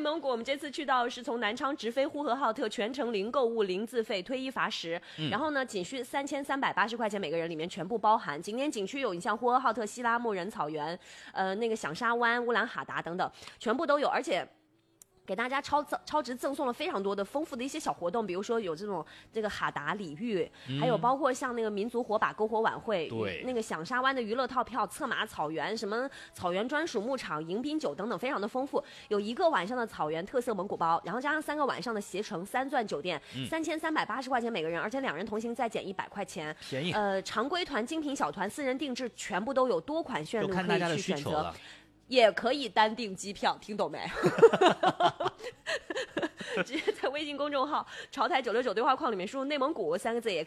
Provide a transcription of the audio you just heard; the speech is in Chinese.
蒙古我们这次去到是从南昌直飞呼和浩特，全程零购物、零自费，推1罚10。然后呢，仅需3380块钱每个人，里面全部包含。景点景区有你像呼和浩特、西拉木仁草原，那个响沙湾、乌兰哈达等等，全部都有，而且。给大家超值赠送了非常多的丰富的一些小活动，比如说有这个哈达礼遇，还有包括像那个民族火把篝火晚会， 对， 那个响沙湾的娱乐套票、策马草原、什么草原专属牧场、迎宾酒等等，非常的丰富。有1个晚上的草原特色蒙古包，然后加上3个晚上的携程3钻酒店，3380块钱每个人，而且2人同行再减100块钱， 便宜。 常规团、精品小团、私人定制全部都有，多款线路可以去选择。也可以单订机票，听懂没？直接在微信公众号“潮台969”对话框里面输入“内蒙古”3个字，也